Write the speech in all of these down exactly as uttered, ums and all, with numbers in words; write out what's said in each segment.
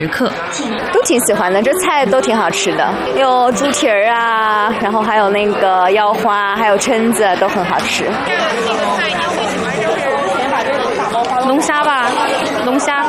食客都挺喜欢的，这菜都挺好吃的，有猪蹄儿啊，然后还有那个腰花，还有蛏子，都很好吃。 龙虾吧，龙虾。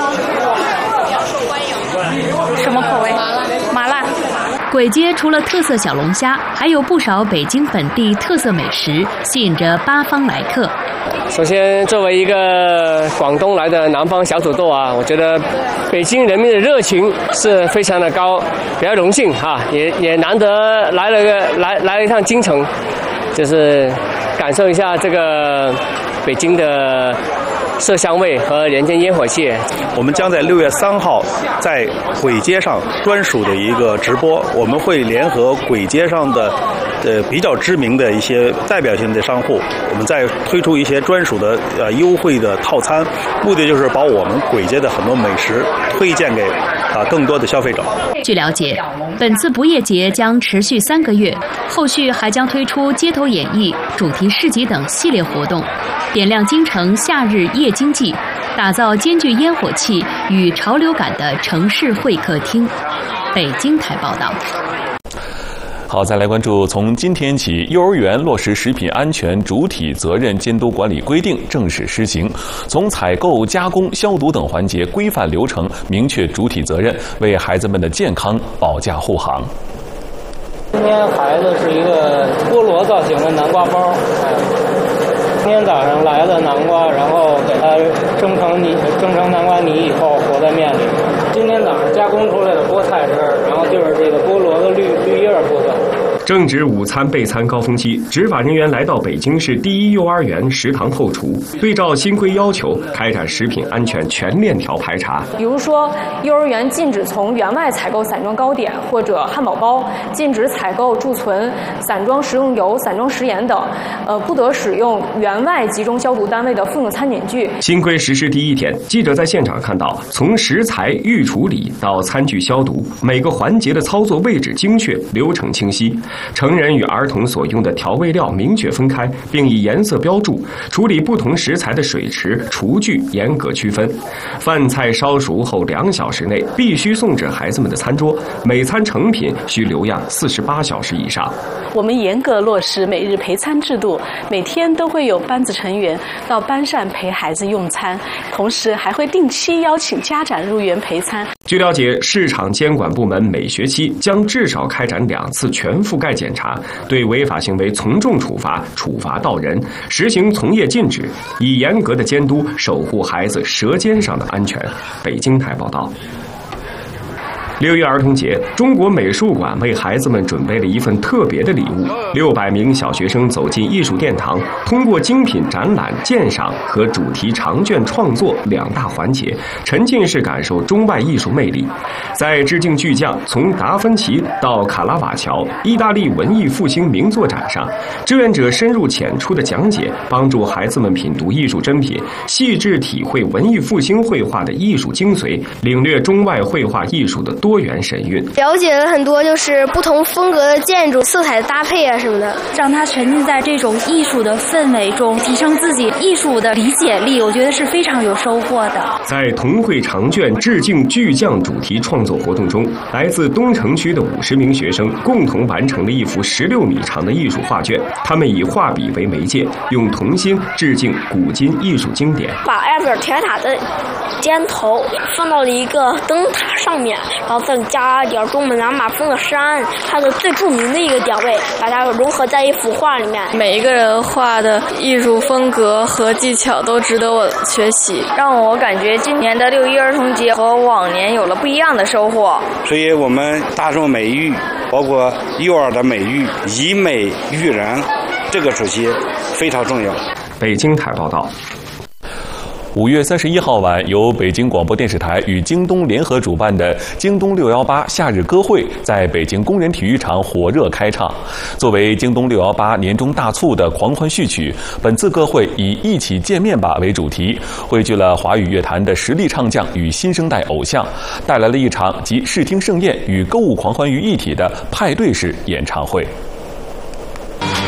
什么口味？麻辣。 簋街除了特色小龙虾，还有不少北京本地特色美食，吸引着八方来客。 首先，作为一个广东来的南方小土豆啊，我觉得北京人民的热情是非常的高，比较荣幸哈、啊，也也难得来了个来来了一趟京城，就是感受一下这个北京的色香味和人间烟火气。 我们将在六月三号在簋街上专属的一个直播，我们会联合簋街上的呃比较知名的一些代表性的商户，我们再推出一些专属的呃优惠的套餐，目的就是把我们簋街的很多美食推荐给啊更多的消费者。 据了解，本次不夜节将持续三个月，后续还将推出街头演艺、主题市集等系列活动，点亮京城夏日夜经济，打造兼具烟火气与潮流感的城市会客厅。北京台报道。 好，再来关注，从今天起，幼儿园落实食品安全主体责任监督管理规定正式施行，从采购、加工、消毒等环节规范流程，明确主体责任，为孩子们的健康保驾护航。 今天孩子是一个菠萝造型的南瓜包，今天早上来的南瓜，然后给它蒸成泥，蒸成南瓜泥以后和在面里。今天早上加工出来的菠菜汁儿，然后就是这个菠萝的绿绿叶部分。 正值午餐备餐高峰期，执法人员来到北京市第一幼儿园食堂后厨，对照新规要求，开展食品安全全链条排查。 比如说，幼儿园禁止从园外采购散装糕点或者汉堡包，禁止采购贮存散装食用油、散装食盐等，呃，不得使用园外集中消毒单位的妇幼餐饮具。 新规实施第一天，记者在现场看到，从食材预处理到餐具消毒，每个环节的操作位置精确，流程清晰。成人与儿童所用的调味料明确分开，并以颜色标注。处理不同食材的水池、厨具严格区分。饭菜烧熟后两小时内必须送至孩子们的餐桌，每餐成品需留样四十八小时以上。 我们严格落实每日陪餐制度，每天都会有班子成员到班上陪孩子用餐，同时还会定期邀请家长入园陪餐。 据了解，市场监管部门每学期将至少开展两次全覆盖检查，对违法行为从重处罚，处罚到人，实行从业禁止，以严格的监督守护孩子舌尖上的安全。北京台报道。六一儿童节，中国美术馆为孩子们准备了一份特别的礼物。六百名小学生走进艺术殿堂，通过精品展览、鉴赏和主题长卷创作两大环节，沉浸式感受中外艺术魅力。在致敬巨匠从达芬奇到卡拉瓦乔意大利文艺复兴名作展上，志愿者深入浅出的讲解，帮助孩子们品读艺术珍品，细致体会文艺复兴绘画的艺术精髓，领略中外绘画艺术的多元神韵。 了解了很多就是不同风格的建筑、色彩的搭配啊什么的， 让他沉浸在这种艺术的氛围中，提升自己艺术的理解力，我觉得是非常有收获的。 在童绘长卷致敬巨匠主题创作活动中，来自东城区的五十名学生共同完成了一幅十六米长的艺术画卷。他们以画笔为媒介，用童心致敬古今艺术经典。 把埃菲尔铁塔的尖头放到了一个灯塔上面，然后再加点珠穆朗玛峰的山，它的最著名的一个点位，把它融合在一幅画里面。 每一个人画的艺术风格和技巧都值得我学习， 让我感觉今年的六一儿童节和往年有了不一样的收获。 所以我们大众美育，包括幼儿的美育，以美育人，这个主题非常重要。 北京台报道。 五月三十一号晚，由北京广播电视台与京东联合主办的京东六幺八夏日歌会在北京工人体育场火热开唱。作为京东六幺八年终大促的狂欢序曲，本次歌会以一起见面吧为主题，汇聚了华语乐坛的实力唱将与新生代偶像，带来了一场集视听盛宴与购物狂欢于一体的派对式演唱会。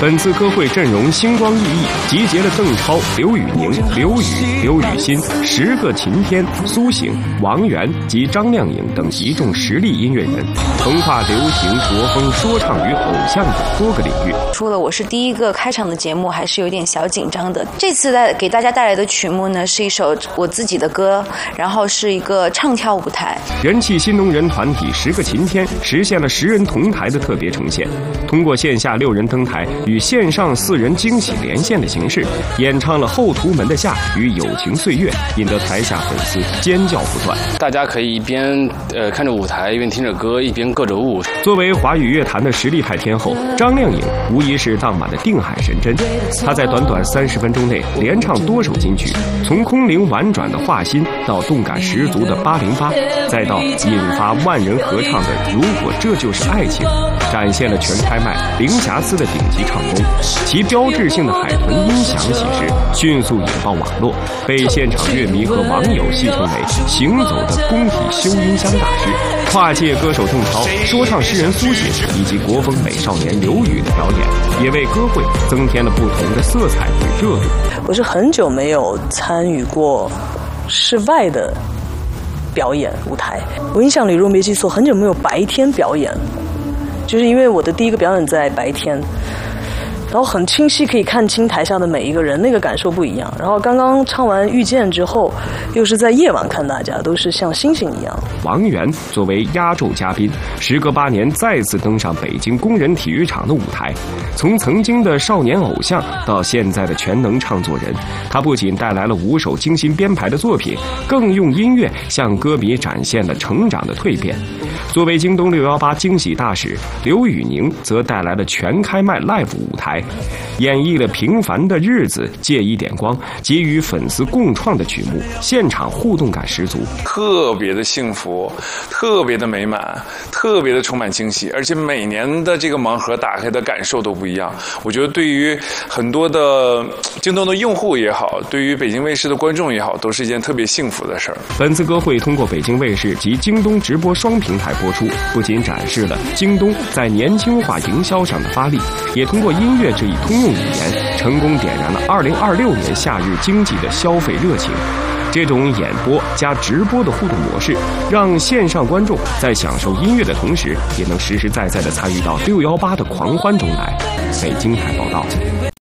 本次歌会阵容星光熠熠，集结了邓超、刘宇宁、刘宇、刘雨昕、十个晴天、苏醒、王源及张靓颖等一众实力音乐人，横跨流行、国风、说唱与偶像等多个领域。 除了我是第一个开场的节目，还是有点小紧张的。这次带给大家带来的曲目呢，是一首我自己的歌，然后是一个唱跳舞台。 人气新农人团体十个晴天实现了十人同台的特别呈现，通过线下六人登台与线上四人惊喜连线的形式，演唱了《后图门的夏》与《友情岁月》，引得台下粉丝尖叫不断。 大家可以一边呃看着舞台，一边听着歌，一边歌着舞。 作为华语乐坛的实力派天后，张靓颖无疑是当晚的定海神针。她在短短三十分钟内连唱多首金曲，从空灵婉转的《画心》到动感十足的《八零八》，再到引发万人合唱的《如果这就是爱情》，展现了全开麦零瑕疵的顶级唱功。其标志性的海豚音响喜事迅速引爆网络，被现场乐迷和网友戏称为行走的工体修音箱大师。跨界歌手邓超、说唱诗人苏醒以及国风美少年刘宇的表演，也为歌会增添了不同的色彩与热度。 我是很久没有参与过室外的表演舞台，我印象里如果没记错，很久没有白天表演，就是因为我的第一个表演在白天，然后很清晰可以看清台下的每一个人，那个感受不一样。然后刚刚唱完《遇见》之后，又是在夜晚看大家，都是像星星一样。 王源作为压轴嘉宾，时隔八年再次登上北京工人体育场的舞台。从曾经的少年偶像到现在的全能唱作人，他不仅带来了五首精心编排的作品，更用音乐向歌迷展现了成长的蜕变。作为京东六一八惊喜大使，刘宇宁则带来了全开麦 live 舞台，演绎了平凡的日子、借一点光及与粉丝共创的曲目，现场互动感十足， 特别的幸福，特别的美满，特别的充满惊喜，而且每年的这个盲盒打开的感受都不一样。我觉得对于很多的京东的用户也好，对于北京卫视的观众也好，都是一件特别幸福的事儿。 本次歌会通过北京卫视及京东直播双平台播出，不仅展示了京东在年轻化营销上的发力，也通过音乐这一通用语言，成功点燃了二零二六年夏日经济的消费热情。这种演播加直播的互动模式，让线上观众在享受音乐的同时，也能实实在在地参与到六一八的狂欢中来。北京台报道。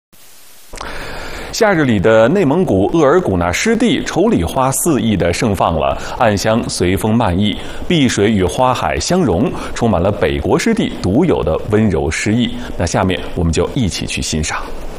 夏日里的内蒙古鄂尔古纳湿地丑里花肆意地盛放了，暗香随风漫溢，碧水与花海相融，充满了北国湿地独有的温柔诗意。那下面我们就一起去欣赏。